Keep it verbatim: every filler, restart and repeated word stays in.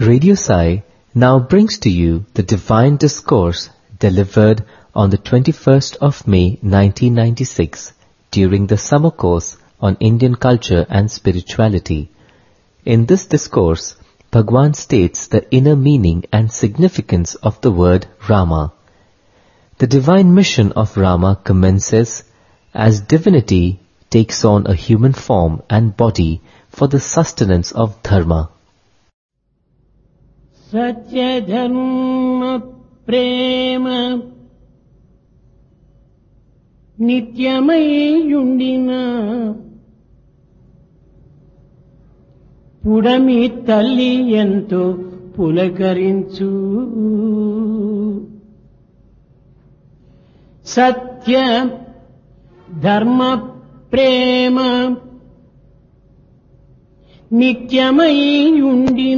Radio Sai now brings to you the Divine Discourse delivered on the twenty-first of May nineteen ninety-six during the summer course on Indian culture and spirituality. In this discourse, Bhagwan states the inner meaning and significance of the word Rama. The divine mission of Rama commences as divinity takes on a human form and body for the sustenance of dharma. Satya dharma prema nityamay పుడమి తల్లి ఎంతో పులకరించు సత్య ధర్మ ప్రేమ నిత్యమై ఉండిన